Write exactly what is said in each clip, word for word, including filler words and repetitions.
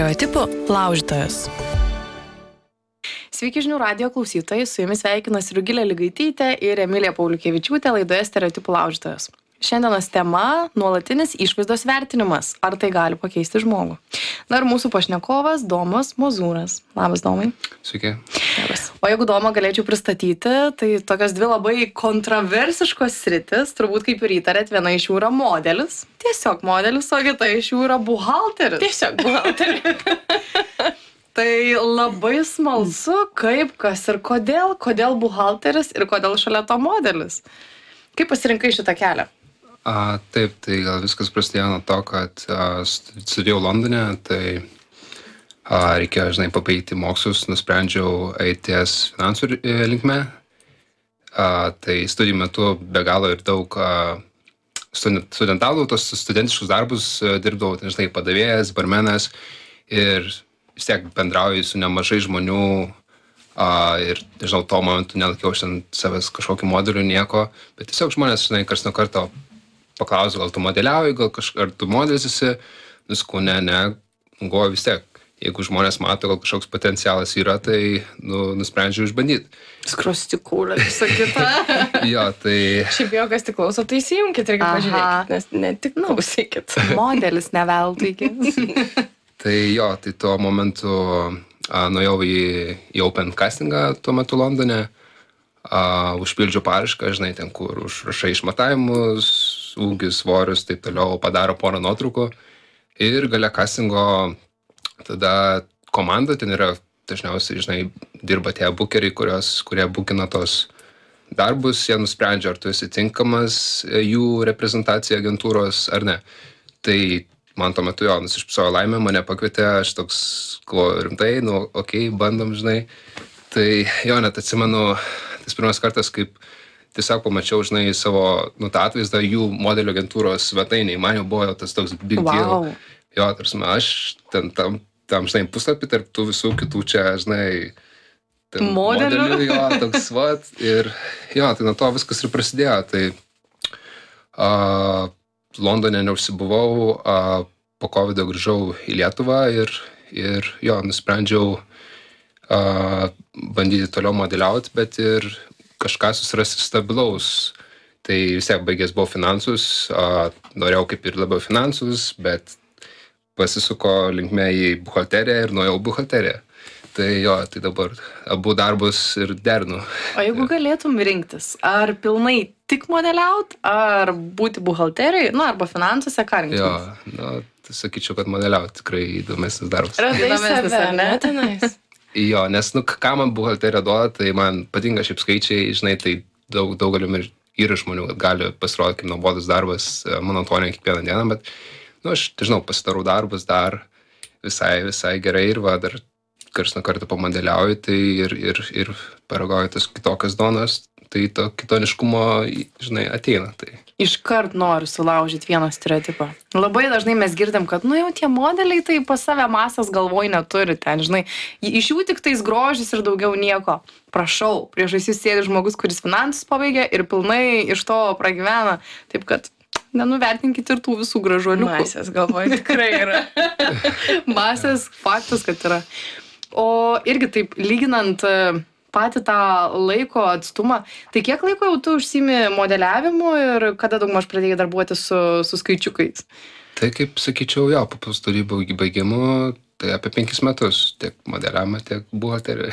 Stereotipų laužytojas. Sveiki žinių radijo klausytojai, su jumis sveikinasi Rugilė Ligaitytė ir Emilija Pauliukevičiūtė laidoje Stereotipų laužytojas. Šiandienos tema – nuolatinis išvaizdos vertinimas. Ar tai gali pakeisti žmogų? Na ir mūsų pašnekovas Domas Mozūras. Labas, Domai. Sveiki. Labas. O jeigu Domą galėčiau pristatyti, tai tokios dvi labai kontroversiškos sritis, turbūt kaip ir įtarėt, viena iš jų yra modelis. Tiesiog modelis, o kita iš jų yra buhalteris. Tiesiog buhalteris. Tai labai smalsu, kaip, kas ir kodėl, kodėl buhalteris ir kodėl šalia to modelis. Kaip pasirinkai šitą kelią? A, taip, tai gal viskas prasidėjo nuo to, kad a, studijau Londone, tai a, reikėjo, žinai, pabaigti mokslus, nusprendžiau eiti ties finansų linkme. A, tai studijų metu be galo ir daug a, studentavau, tos studentiškus darbus a, dirbdavau, tai, žinai, padavėjas, barmenas ir vis tiek bendrauju su nemažai žmonių a, ir, nežinau, tuo momentu nelaikiau šiandien savęs kažkokiu modeliu nieko, bet tiesiog žmonės, žinai, kars nuo karto paklausiu, gal tu modeliauji, gal kažkar tu modelis esi, nuskau, ne, ne, galvoju vis tiek, jeigu žmonės mato, gal kažkoks potencialas yra, tai, nu, nusprendžiau išbandyti. Skrostikulė, visą kitą. Jo, tai... Šiaip jo, kas tik klauso, tai įsijungkit ir pažiūrėkit, nes ne tik klausykit. Modelis neveltuikit. Tai jo, tai tuo momentu a, nuėjau į, į Open Castingą tuo metu Londone, a, užpildžiau parašką, žinai, ten, kur užrašai išmatavimus, ūgis, svorius, taip toliau, padaro porą nuotraukų ir gale castingo tada komanda, ten yra dažniausiai, žinai, dirba tie bookeriai, kurios, kurie bookina tos darbus, jie nusprendžia, ar tu esi tinkamas jų reprezentacija agentūros ar ne. Tai man tuo metu jo, nusišypsojo laimė, mane pakvietė, aš toks, galvoju, rimtai, nu, okei, okay, bandom, žinai. Tai jo, net atsimenu, tas pirmas kartas, kaip tiesiog pamačiau, žinai, savo, nu, tą atvaizdą jų modelio agentūros svetainiai. Man jau buvo tas toks big deal. Wow. Jo, tarsi, aš ten tam, tam, žinai, puslapį tarp tų visų kitų čia, žinai, ten modelių. modelių, jo, toks, vat, ir jo, tai nuo to viskas ir prasidėjo. Tai a, Londone neužsibuvau, a, po kovido grįžau į Lietuvą ir, ir jo, nusprendžiau a, bandyti toliau modeliauti, bet ir kažką susirasti stabilaus. Tai vis tiek baigęs buvau finansus, a, norėjau kaip ir labiau finansus, bet pasisuko linkme į buhalteriją ir nuėjau buhalteriją. Tai jo, tai dabar abu darbus ir dernu. O jeigu galėtum rinktis, ar pilnai tik modeliaut, ar būti buhalterijai, nu, arba finansuose, ką rinktis? Jo, nu, tai sakyčiau, kad modeliauti tikrai įdomesnis darbas. Radai Įdomesnis, save, ar ne? ne tenais? Jo, nes, nu, ką man buhalterija duoda, tai man patinka šiaip skaičiai, žinai, tai daug, daugeliu ir yra žmonių, kad gali pasirodyti kaip nuobodus darbas, monotonija kiekvieną dieną, bet, nu, aš, žinau, pasidarau darbus dar visai, visai gerai ir va, dar kars nuo karto pamodeliauju, tai ir, ir, ir paragauju tas kitokias donas, tai to kitoniškumo, žinai, ateina. Tai. Iškart noriu sulaužyti vieną stereotipą. Labai dažnai mes girdim, kad, nu jau tie modeliai tai pas save masės galvoj neturi ten, žinai, iš jų tik tais grožis ir daugiau nieko. Prašau, priešais jūs sėdi žmogus, kuris finansus pabaigė ir pilnai iš to pragyvena, taip kad nenuvertinkit ir tų visų gražuolių. Masės galvoj tikrai yra. Masės, faktas, kad yra. O irgi taip, lyginant patį tą laiko atstumą, tai kiek laiko jau tu užsiimi modeliavimu ir kada daugmaž pradėjai darbuotis su, su skaičiukais? Tai kaip sakyčiau, jo, po studijų baigimų, tai apie penkis metus, tiek modeliavimą, tiek buhalteriją.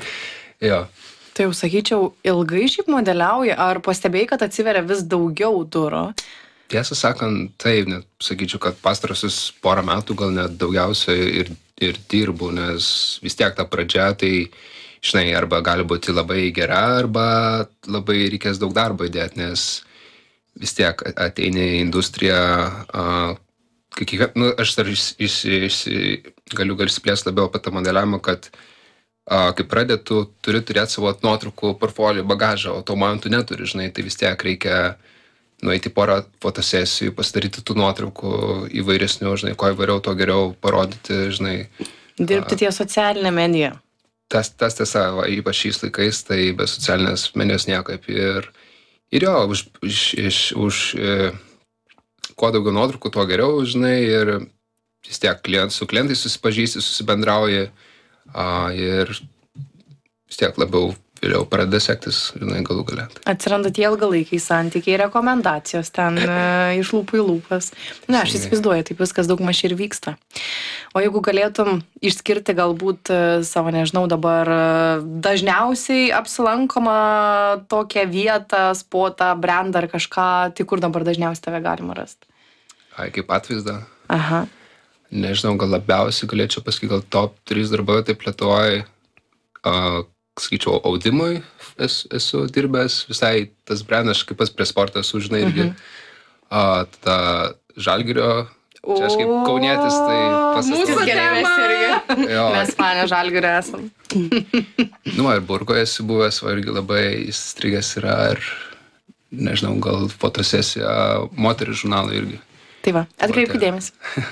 Jo. Tai jau sakyčiau, ilgai šiaip modeliauji, ar pastebėjai, kad atsiveria vis daugiau durų? Tiesą sakant, taip, net sakyčiau, kad pastarosius porą metų gal net daugiausia ir, ir dirbu, nes vis tiek ta pradžia, tai žinai, arba gali būti labai gera, arba labai reikės daug darbo įdėti, nes vis tiek ateini į industriją, a, kiekvien, nu, aš dar iš, iš, iš, galiu gal išsiplėsti labiau apie tą modeliavimą, kad a, kai pradėtų, turi turėti savo nuotraukų portfolio bagažą, o to momentu neturi, žinai, tai vis tiek reikia nueiti porą fotosesijų, pasidaryti tų nuotraukų įvairesnių, žinai, ko įvairiau, to geriau parodyti, žinai. Dirbti ties socialinę mediją. Tas, tas tiesa, va, ypač šiais laikais, tai be socialinės medijos niekaip. Ir, ir jo, už, už, už, už e, kuo daugiau nuotraukų, tuo geriau, žinai, ir vis tiek klient, su klientais susipažįsti, susibendrauji a, ir vis tiek labiau vėliau pradeda sektis, žinai, galų gale. Atsiranda tie ilgalaikiai santykiai, rekomendacijos ten e, iš lūpų į lūpas. Ne, aš įsivaizduoju, taip viskas daug maž ir vyksta. O jeigu galėtum išskirti galbūt e, savo, nežinau, dabar e, dažniausiai apsilankomą tokią vietą, spotą, brandą ar kažką, tai kur dabar dažniausiai tave galima rasti? Ai, kaip atvaizdą. Aha. Nežinau, gal labiausiai galėčiau pasakyti, gal top trys darbai, taip Lietuvoj, uh, skaičiau, audimui esu, esu dirbęs, visai tas brandas, kaip pas prie sportą esu, žinai, irgi. Uh, tada Žalgirio, čia aš kaip kaunietis, tai pasakau. Mūsų tema irgi. Jo, Mes fanė Žalgirio esam. nu, ir Burgoje esu buvęs, va, irgi labai įstrigęs yra, ir nežinau, gal fotosesija moterį žurnalą irgi. Tai va, atkreipiu dėmesį.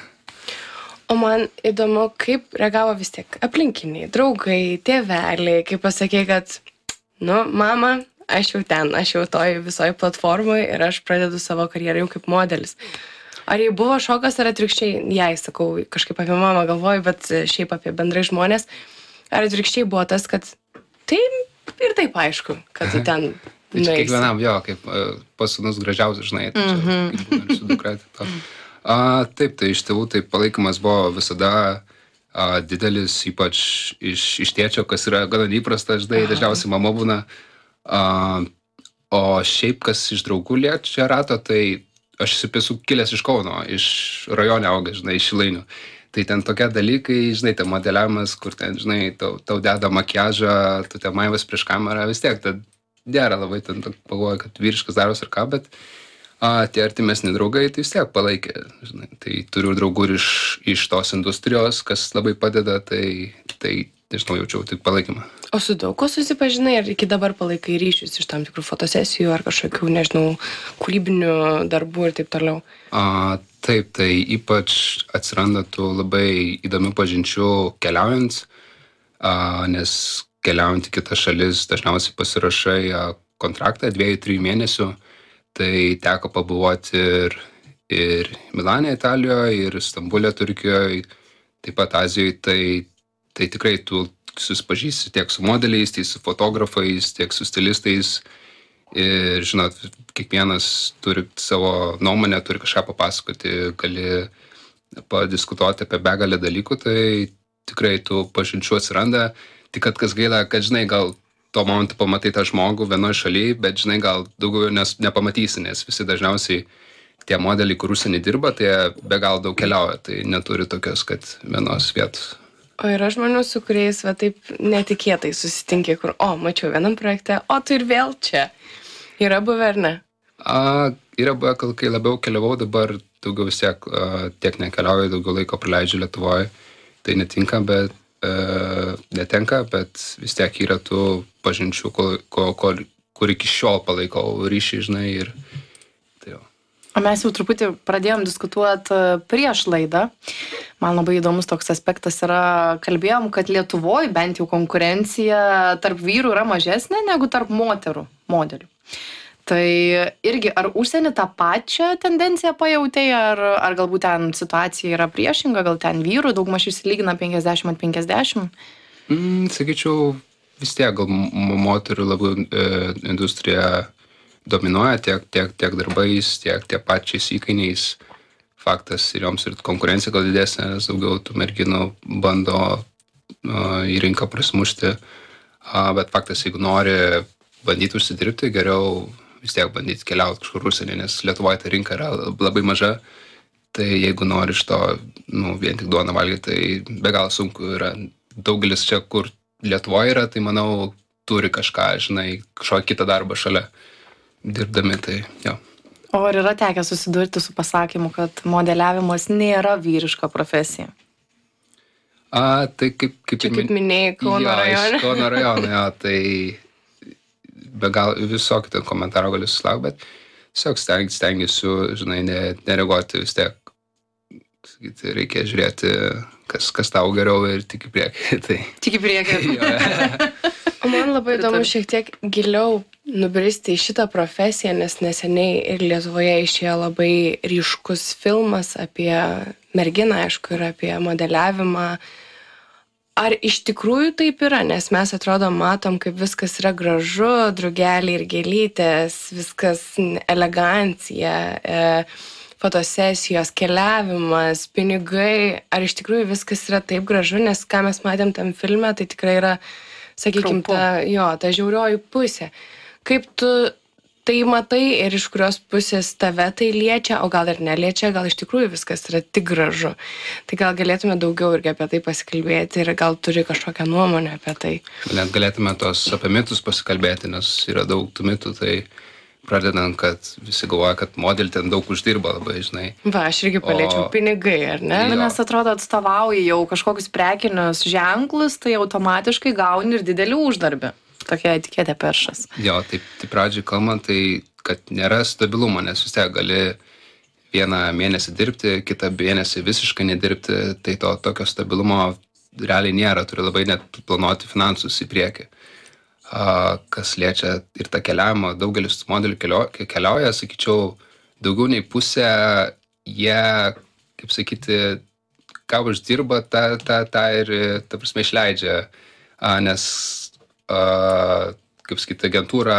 O man įdomu, kaip reagavo vis tiek aplinkiniai, draugai, tėveliai, kaip pasakė, kad, nu, mama, aš jau ten, aš jau toj visoj platformoj ir aš pradedu savo karjerą jau kaip modelis. Ar jai buvo šokas ar atvirkščiai, jai sakau, kažkaip apie mamą galvoju, bet šiaip apie bendrai žmonės, ar atvirkščiai buvo tas, kad tai ir taip aišku, kad tu ten Tai čia kiekvienam, jo, kaip uh, pasunus gražiausias, žinai, tai čia Mhm. kaip būna ir su dukra. Tai a, taip, tai iš tėvų tai palaikymas buvo visada a, didelis, ypač iš, iš tėčio, kas yra gana įprasta, žinai, dažniausiai mama būna. A, o šiaip, kas iš draugų liečia rato, tai aš esu kilęs iš Kauno, iš rajone augęs, žinai, iš Šilainių. Tai ten tokie dalykai, žinai, ten modeliavimas, kur ten, žinai, tau, tau deda makiažą, tu ten maivas prieš kamerą, vis tiek, tad dera labai, ten pagalvoju, kad vyriškas darbas ar ką, bet a, tie artimesni draugai tai vis tiek palaikė, žinai. Tai turiu draugų ir iš, iš tos industrijos, kas labai padeda, tai, tai nežinau, jaučiau tik palaikymą. O su daug ko susipažinai, ar iki dabar palaikai ryšius iš tam tikrų fotosesijų, ar kažkokių, nežinau, kūrybinių darbų ir taip toliau? A, taip, tai ypač atsiranda tų labai įdomių pažinčių keliaujant, a, nes keliaujant į kitas šalis dažniausiai pasirašai a, kontraktą dviejų, trijų mėnesių, tai teko pabuvoti ir, ir Milane, Italijoje, ir Stambulė, Turkijoje, taip pat Azijoje, tai, tai tikrai tu susipažįsi tiek su modeliais, tiek su fotografais, tiek su stilistais. Ir, žinot, kiekvienas turi savo nuomonę, turi kažką papasakoti, gali padiskutuoti apie begalę dalykų, tai tikrai tų pažinčių atsiranda. Tik kad kas gaila, kad, žinai, gal tuo momentu pamatai tą žmogų vienoje šalyje, bet, žinai, gal daugiau nes, nepamatysi, nes visi dažniausiai tie modeliai, kur užsienį dirba, tai be gal daug keliauja, tai neturi tokios, kad vienos vietos. O yra žmonių, su kuriais va taip netikėtai susitinki, kur, o, mačiau vienam projekte, o tu ir vėl čia. Yra buvę ar ne? A, yra buvę, kai labiau keliavau, dabar daugiau vis tiek a, tiek nekeliauju, daugiau laiko praleidžiu Lietuvoje. Tai netinka, bet e, netenka, bet vis tiek yra tų pažinčių, kur, kur, kur iki šiol palaikau ryšį, žinai, ir tai jau. O mes jau truputį pradėjom diskutuoti prieš laidą. Man labai įdomus toks aspektas yra, kalbėjom, kad Lietuvoje bent jau konkurencija tarp vyrų yra mažesnė negu tarp moterų modelių. Tai irgi, ar užsienį tą pačią tendenciją pajautei, ar, ar galbūt ten situacija yra priešinga, gal ten vyrų daugmaž išsilygina penkiasdešimt ant penkiasdešimt? Mm, sakyčiau, vis tiek gal moterų labiau e, industrija dominuoja tiek, tiek, tiek darbais, tiek tie pačiais įkainiais. Faktas ir joms ir konkurencija gal didesnė, nes daugiau tų merginų bando uh, į rinką prasmušti. Uh, bet faktas, jeigu nori bandyti užsidirbti, geriau vis tiek bandyti keliauti kažkur užsienį, nes Lietuvoje ta rinka yra labai maža. Tai jeigu nori iš to nu, vien tik duoną valgyti, tai be galo sunku yra. Daugelis čia, kur Lietuvoje yra, tai manau, turi kažką, žinai, kažkokį kitą darbą šalia dirbdami, tai jo. O ar yra tekę susidurti su pasakymu, kad modeliavimas nėra vyriška profesija? A, tai kaip, kaip, Čia kaip minėjai Kauno rajone. Kauno rajone, jo, tai be gal visokių ten komentarų galiu susilaukti, bet tiesiog steng, stengiuosi, žinai, ne, nereaguoti vis tiek. sakyti, reikia žiūrėti, kas, kas tau geriau ir tik į priekį. Tai... Tik į priekį. O man labai įdomu šiek tiek giliau nubristi į šitą profesiją, nes neseniai ir Lietuvoje išėjo labai ryškus filmas apie merginą, aišku, ir apie modeliavimą. Ar iš tikrųjų taip yra? Nes mes atrodo matom, kaip viskas yra gražu, drugeliai ir gėlytės, viskas elegancija, e, fotosesijos, keliavimas, pinigai. Ar iš tikrųjų viskas yra taip gražu? Nes ką mes matėm tam filme, tai tikrai yra, sakykime, ta, jo, ta žiaurioji pusė. Kaip tu tai matai ir iš kurios pusės tave tai liečia, o gal ir neliečia, gal iš tikrųjų viskas yra tik gražu. Tai gal galėtume daugiau irgi apie tai pasikalbėti ir gal turi kažkokią nuomonę apie tai. Net galėtume tos apie mitus pasikalbėti, nes yra daug tų mitų, tai pradedant, kad visi galvoja, kad modelį ten daug uždirba labai, žinai. Va, aš irgi paliečiau o... pinigai, ar ne? Na, nes atrodo atstovauji jau kažkokius prekinius ženklus, tai automatiškai gauni ir didelį uždarbį. Tokia etiketė peršas. Jo, taip, tai pradžiai kalbant, tai kad nėra stabilumo, nes vis tiek gali vieną mėnesį dirbti, kitą mėnesį visiškai nedirbti, tai to tokio stabilumo realiai nėra, turi labai net planuoti finansus į priekį. A, kas liečia ir tą keliavimą, daugelis modelių kelio, keliauja, sakyčiau, daugiau nei pusę jie, kaip sakyti, ką uždirba, tą, tą, tą ir, ta prasme, išleidžia, a, nes Uh, kaip sakyti, agentūra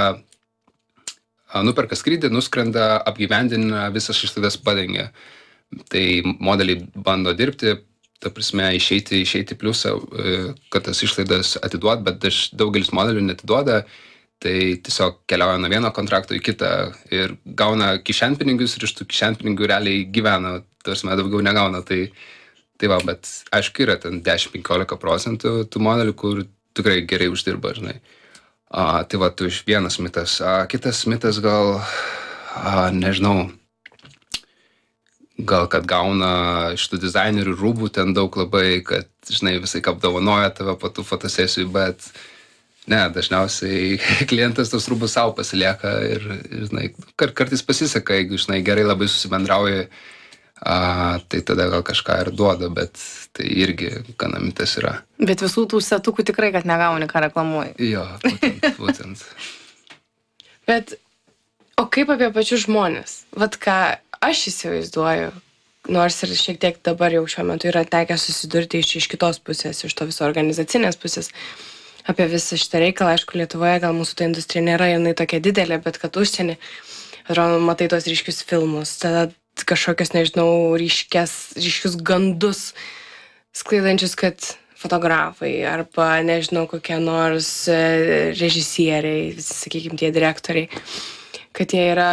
uh, nuperka skrydį, nuskrenda, apgyvendina, visas išlaidas padengia. Tai modeliai bando dirbti, ta prasme, išeiti, išeiti pliusą, uh, kad tas išlaidas atiduot, bet daž, daugelis modelių netiduoda, tai tiesiog keliauja nuo vieno kontrakto į kitą ir gauna kišenpinigius ir iš tų kišenpinigių realiai gyvena, ta prasme, daugiau negauna. Tai, tai va, bet aišku, yra ten dešimt penkiolika procentų tų modelių, kur tikrai gerai uždirba, žinai. A, tai va, tu iš vienas mitas. A, kitas mitas gal, a, nežinau, gal kad gauna iš tų dizainerių rūbų ten daug labai, kad, žinai, visai apdovanoja tave po tų fotosesijų, bet ne, dažniausiai klientas tos rūbus savo pasilieka ir, žinai, kart, kartais pasiseka, jeigu, žinai, gerai labai susibendrauji, a, tai tada gal kažką ir duoda, bet tai irgi gana mitas yra. Bet visų tų setukų tikrai, kad negauni, ką reklamuoji. Jo, būtent, būtent. Bet, o kaip apie pačius žmonės? Vat ką aš įsivaizduoju, nors ir šiek tiek dabar jau šiuo metu yra tekę susidurti iš, iš kitos pusės, iš to viso organizacinės pusės, apie visą šitą reikalą. Aišku, Lietuvoje gal mūsų ta industrija nėra jinai tokia didelė, bet kad užsienį, atrodo, matai tos ryškius filmus, tada kažkokios, nežinau, ryškės, ryškius gandus sklaidančius, kad fotografai arba, nežinau, kokie nors režisieriai, sakykime, tie direktoriai, kad jie yra,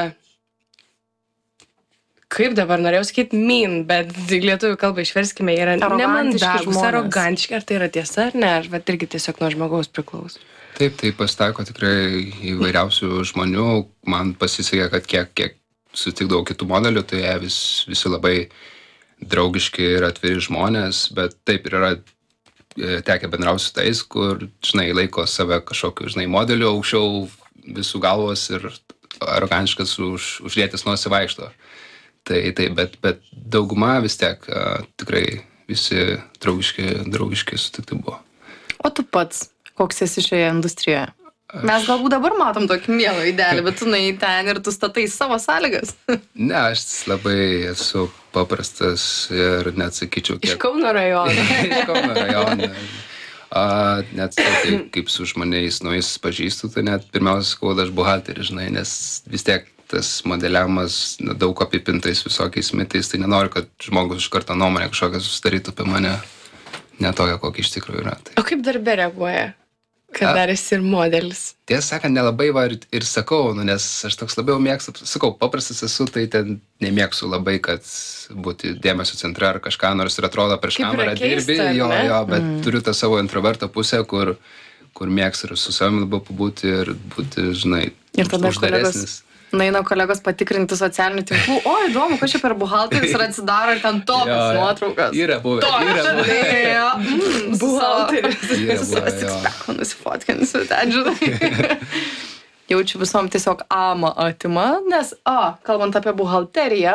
kaip dabar norėjau sakyti, mean, bet lietuvių kalbą išverskime, jie yra nemandagus, arogantiški, ar tai yra tiesa ar ne, ar vat irgi tiesiog nuo žmogaus priklauso. Taip, tai pasitaiko tikrai įvairiausių žmonių, man pasisekė, kad kiek, kiek sutikdavau kitų modelių, tai jie vis, visi labai draugiški ir atviri žmonės, bet taip ir yra tekę bendrauti su tais, kur, žinai, laiko save kažkokiu, žinai, modeliu aukščiau visų galvos ir arogantiškas už, užlėtis nusivaikšto. Tai, tai, bet, bet dauguma vis tiek a, tikrai visi draugiški, draugiški sutikti buvo. O tu pats, koks esi šioje industrijoje? Mes galbūt dabar matom tokį mielą idealį, bet tu nuėjai ten ir tu statai savo sąlygas. Ne, aš labai esu paprastas ir net sakyčiau, kiek... Iš Kauno rajono. Iš Kauno rajono. A, net tai, kaip su žmonės naujais pažįstu, tai net pirmiausia sakau, aš buhalterį, žinai, nes vis tiek tas modeliavimas daug apipintais visokiais mitais, tai nenoriu, kad žmogus iš karto nuomonę kažkokią susidarytų apie mane, ne tokia, kokia iš tikrųjų yra. Tai. O kaip darbe reaguoja? Kad dar esi ir modelis. Tiesą sakant, nelabai va ir, ir sakau, nu, nes aš toks labiau mėgstu, sakau, paprastas esu, tai ten nemėgstu labai, kad būti dėmesio centre ar kažką, nors ir atrodo prieš kamerą dirbi, jo, jo, bet mm. turiu tą savo introverto pusę, kur, kur mėgstu ir su savimi labiau pabūti ir būti, žinai, ir tada uždaresnis. Naina kolegos patikrinti socialinių tinklų, o įdomu, kad čia per buhalteris ir atsidaro ir ten tokios nuotraukas. Yra buvę, yra buvę. Buhalteris. Yra buvę, jo. Speko nusifotkinsiu ten, žinai. Jaučiu visom tiesiog amą atima, nes, a, kalbant apie buhalteriją,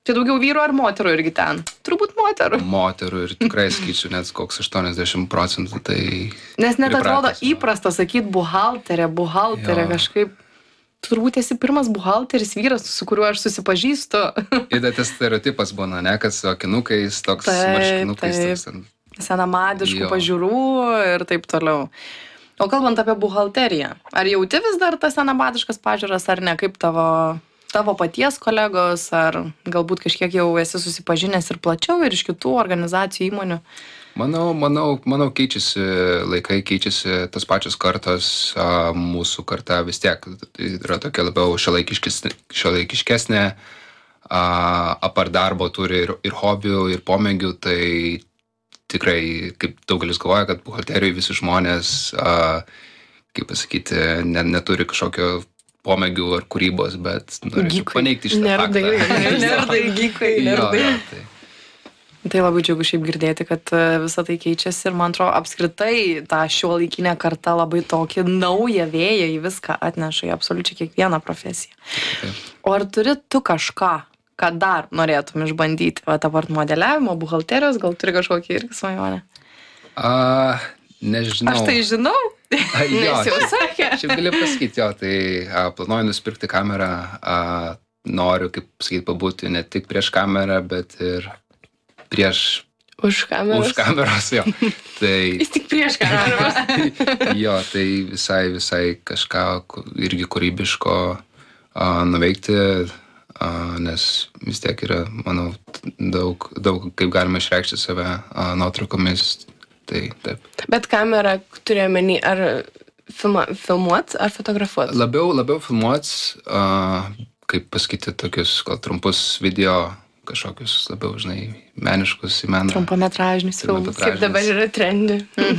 Čia daugiau vyrų ar moterų irgi ten? Turbūt moterų. Moterų ir tikrai skaičiu net koks aštuoniasdešimt procentų, tai... Nes net atrodo pripratęs, nu. įprasta sakyti buhalterė, buhalterė Jo. kažkaip. Tu turbūt esi pirmas buhalteris vyras, su kuriuo aš susipažįstu. Ir tas stereotipas būna, ne, kad su akinukais, toks Taip, marškinukais. taip. Toks, ant- Senamadiškų Jo. pažiūrų ir taip toliau. O kalbant apie buhalteriją, ar jauti vis dar tas senamadiškas pažiūras ar ne, kaip tavo, tavo paties kolegos, ar galbūt kažkiek jau esi susipažinęs ir plačiau ir iš kitų organizacijų įmonių? Manau, manau, manau, keičiasi laikai, keičiasi tas pačios kartos, a, mūsų karta vis tiek yra tokia labiau šiuolaikiškesnė, šiuolaikiškesnė, a, apart darbo turi ir, ir hobių, ir pomėgių, tai tikrai, kaip daugelis galvoja, kad buhalterijoje visi žmonės, a, kaip pasakyti, ne, neturi kažkokio pomėgių ar kūrybos, bet norėčiau Gykai. paneigti šitą Nerdai, faktą. nerdai, gykai, Jo, nerdai. jo, tai. Tai labai džiugu šiaip girdėti, kad e, visa tai keičiasi ir man atrodo apskritai tą šiuolaikinę kartą labai tokį naują vėją į viską atneša į absoliučiai kiekvieną profesiją. Taip. O ar turi tu kažką, ką dar norėtum išbandyti? Va, apart modeliavimo, buhalterijos, gal turi kažkokį irgi svajonę? A, nežinau. Aš tai žinau. A, jo, Nes jau sakė. Aš jau galiu pasakyti, jo, tai a, planuoju nusipirkti kamerą, a, noriu, kaip sakyti, pabūti ne tik prieš kamerą, bet ir prieš, Už kameros. už kameros, jo. Tai, Jis tik prieš kameros. jo, tai visai, visai kažką ku- irgi kūrybiško a, nuveikti, a, nes vis tiek yra, manau, daug, daug kaip galima išreikšti save a, nuotraukomis, tai taip. Bet kamerą turėjo menį, ar filma, filmuot, ar fotografuot? Labiau, labiau filmuots, uh, kaip pasakyti, tokius gal trumpus video, kažkokius labiau, žinai, meniškus į meną. Trumpametražinius filmus. Trumpametražinius. Kaip dabar yra trendi.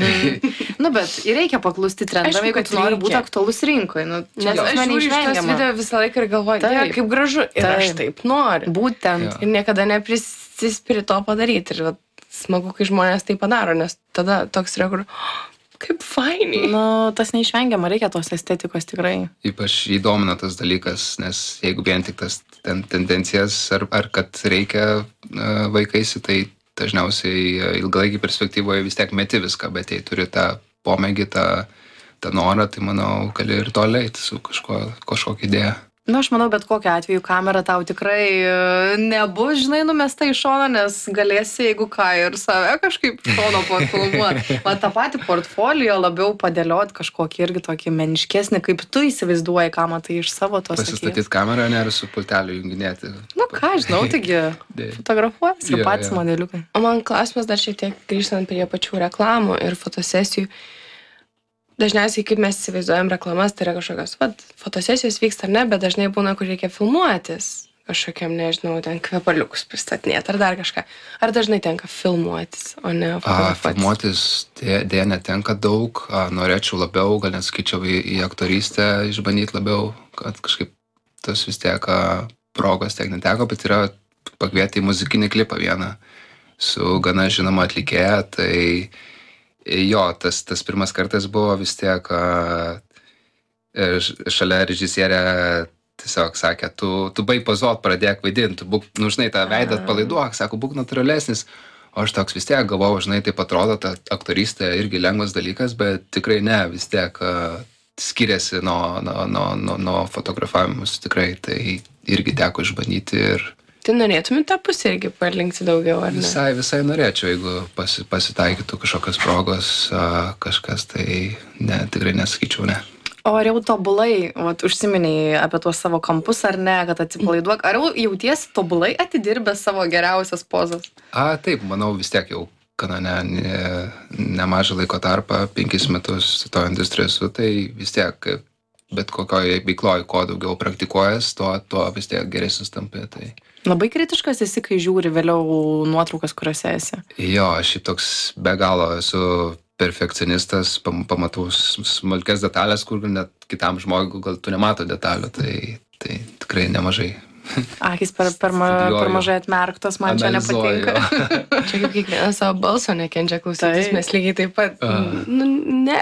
Nu, bet ir reikia paklusti trendam, Aišku, jeigu kad tu nori reikia. būti aktualus rinkoje. Nu, čia Nes ta aš prasme žiūriu iš tos neišvengiama. video visą laiką ir galvoju, Taip. "Dieve, kaip gražu. Ir aš Taip. taip noriu. Būtent. Jo. Ir niekada neprisispiri to padaryti. Ir vat, smagu, kai žmonės tai padaro, nes tada toks yra, kur, "Oh, kaip fainiai." Nu, tas neišvengiama, reikia tos estetikos tikrai. Ypač įdomina tas dalykas, nes jeigu vien tik tas ten, tendencijas ar, ar kad reikia uh, vaikaisi, tai dažniausiai uh, ilgalaikį perspektyvoje vis tiek meti viską, bet jei turi tą pomėgį, tą, tą norą, tai manau, gali ir toliai su kažko, kažkokia idėja. Na, aš manau, bet kokiu atveju kamera tau tikrai e, nebus, žinai, numesta į šoną, nes galėsi, jeigu ką, ir save kažkaip iš šono pafilmuoti. Va, tą patį portfolio labiau padėliot kažkokį irgi tokį meniškesnį, kaip tu įsivaizduoji, ką matai iš savo tos akies. Pasistatyti kamerą, ne, ir su pulteliu junginėti. Nu, ką, žinau, taigi Dėj. fotografuojas ir Jo, patys jo. modeliukai. O man klausimas dar šiek tiek grįžtant prie pačių reklamų ir fotosesijų. Dažniausiai, kaip mes įsivaizduojam reklamas, tai yra kažkokios, vat, fotosesijos vyksta ar ne, bet dažnai būna, kur reikia filmuotis kažkokiam, nežinau, ten kvepaliukus pristatinėti ar dar kažką. Ar dažnai tenka filmuotis, o ne A, fotografuotis? filmuotis dė- dėja netenka daug, a, norėčiau labiau, gal nesakyčiau į, į aktorystę išbandyti labiau, kad kažkaip tas vis tiek a, progos tiek neteko, bet yra pakvieti į muzikinį klipą vieną su gana žinoma atlikėja, tai jo, tas, tas pirmas kartas buvo vis tiek a, š- šalia režisierė tiesiog sakė, tu, tu baig pozuot, pradėk vaidinti, tu būk, nu, žinai, tą veidą atpalaiduok, sako, būk natūralesnis. O aš toks vis tiek galvojau, žinai, taip atrodo, ta aktorystė irgi lengvas dalykas, bet tikrai ne, vis tiek a, skiriasi nuo, nuo, nuo, nuo, nuo fotografavimus, tikrai tai irgi teko išbandyti ir Tai norėtumėte tą pusę irgi palinkti daugiau, ar ne? visai, visai norėčiau, jeigu pasi, pasitaikytų kažkokios progos, a, kažkas, tai ne, tikrai nesakyčiau, ne. O ar jau tobulai, vat, užsiminiai apie tuos savo kampus ar ne, kad atsipalaiduok, ar jau jautiesi tobulai atidirbęs savo geriausias pozas? A, taip, manau vis tiek jau kanone ne, nemažą laiko tarpą, penkis metus to industrijos esu, tai vis tiek bet kokioje veikloje, kuo daugiau praktikuojas, tuo, tuo vis tiek geresnis tampi. Tai... Labai kritiškas esi, kai žiūri vėliau nuotraukas, kuriuose esi. Jo, aš šiaip toks be galo esu perfekcionistas, pam, pamatau smulkes detalės, kur net kitam žmogui gal tu nemato detalių, tai, tai tikrai nemažai. Akis per, per, ma, per mažai atmerktos, man čia Analizuoju, nepatinka. Čia kaip kiekvienas savo balso nekenčia klausytis, Taip. mes lygiai taip pat. Aha. Nu, ne,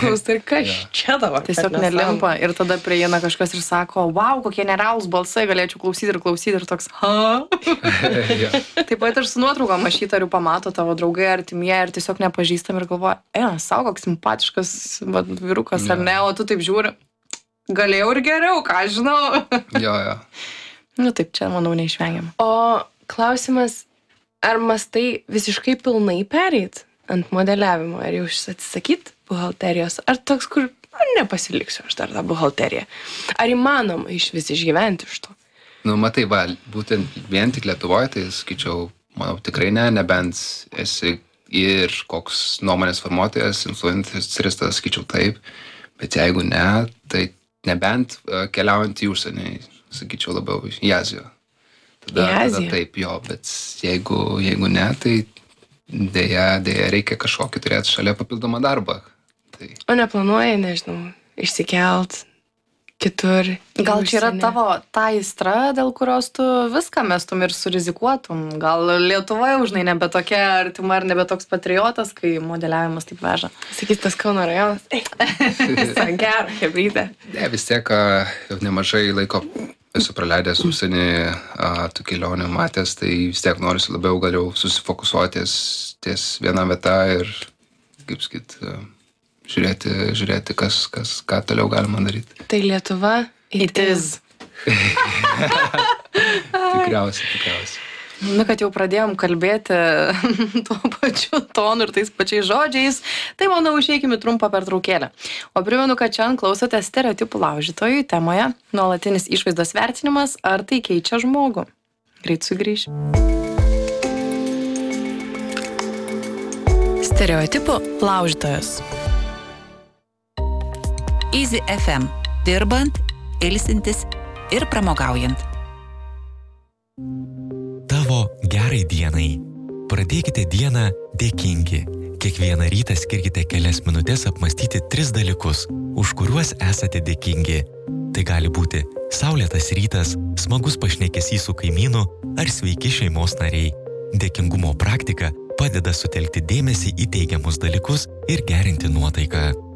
klausti, ir kas Jo. čia dabar? Tiesiog per nesąmonė? nelimpa ir tada prieina kažkas ir sako, wow, kokie nerealūs balsai, galėčiau klausyti ir klausyti ir toks, ha. Jo. Taip pat ir su nuotraukom aš įtariu, pamato tavo draugai artimieji ir tiesiog nepažįstam ir galvoja, e, savo koks simpatiškas va, vyrukas ar Jo. ne, o tu taip žiūri, galėjau ir geriau, ką aš žinau. Jo, jo. Nu taip, čia manau neišvengiama. O klausimas, ar mastai visiškai pilnai pereit ant modeliavimo, ar jau atsisakyt buhalterijos, ar toks, kur ar nepasiliksiu aš dar tą buhalteriją. Ar įmanoma iš vis išgyventi iš to? Nu, matai, va, būtent vien tik Lietuvoje, tai skaičiau, manau, tikrai ne, nebent esi ir koks nuomonės formuotojas, influenceris, tas skaičiau taip, bet jeigu ne, tai nebent uh, keliaujant į užsienį, sakyčiau labiau į Aziją. Tada, Į tada Aziją? taip, jo, bet jeigu, jeigu ne, tai dėja, dėja reikia kažkokį turėti šalia papildomą darbą. Tai O neplanuoji, nežinau, išsikelt kitur? į Gal čia yra užsienį? tavo ta aistra, dėl kurios tu viską mestum ir surizikuotum? Gal Lietuvoje užnai nebe tokia artima ar nebe toks patriotas, kai modeliavimas taip veža? Sakys, tas Kauno rajonas. Visą gerą, hebrytę. ne, vis tiek a, jau nemažai laiko esu praleidęs užsienį, a, tų kelionių matęs, tai vis tiek norisi labiau galiau susifokusuotis ties viena vieta ir, kaip sakyt, a, žiūrėti, žiūrėti kas, kas, ką toliau galima daryti. Tai Lietuva It is. Tikriausiai, tikriausiai. Nu, kad jau pradėjom kalbėti tuo pačiu tonu ir tais pačiais žodžiais, tai manau, išeikime trumpą pertraukėlę. O primenu, kad šiandien klausote stereotipų laužytojų temoje nuolatinis išvaizdos vertinimas, ar tai keičia žmogų. Greit sugrįšim. Stereotipų laužytojas. Easy F M. Dirbant, ilsintis ir pramogaujant. Tavo gerai dienai. Pradėkite dieną dėkingi. Kiekvieną rytą skirkite kelias minutės apmastyti tris dalykus, už kuriuos esate dėkingi. Tai gali būti saulėtas rytas, smagus pašnekesys su kaimynu ar sveiki šeimos nariai. Dėkingumo praktika padeda sutelkti dėmesį į teigiamus dalykus ir gerinti nuotaiką.